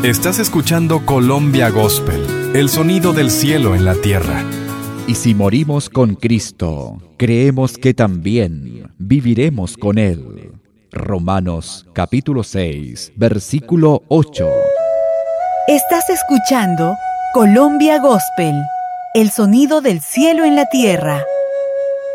Estás escuchando Colombia Gospel, el sonido del cielo en la tierra. Y si morimos con Cristo, creemos que también viviremos con Él. Romanos capítulo 6, versículo 8. Estás escuchando Colombia Gospel, el sonido del cielo en la tierra.